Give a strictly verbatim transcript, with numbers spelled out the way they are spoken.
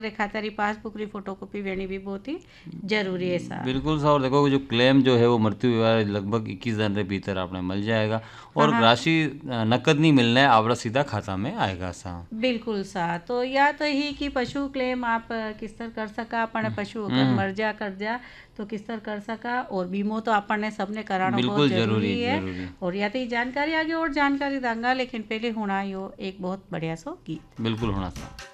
रे खातर पासबुक री फोटोकॉपी वेणी भी बहुत ही जरूरी है साहब। बिल्कुल साहब, और देखो जो क्लेम जो है वो मृत्यु विवाह लगभग इक्कीस दिन के भीतर आपने मिल जाएगा हाँ और हाँ राशि अ, नकद नहीं मिलना है, आपका सीधा खाता में आएगा साहब। बिल्कुल सा तो या तो ही कि पशु क्लेम आप अ, किस तरह कर सका अपन पशु अगर हम्म मर जा कर जा तो किस तरह कर सका, और बीमो तो अपन ने सबने कराना बहुत बिल्कुल जरूरी जरूरी है। जरूरी। और या तो ये जानकारी आगे और जानकारी दूंगा, लेकिन पहले होना यो एक बहुत बढ़िया सो गीत। बिल्कुल होना साहब।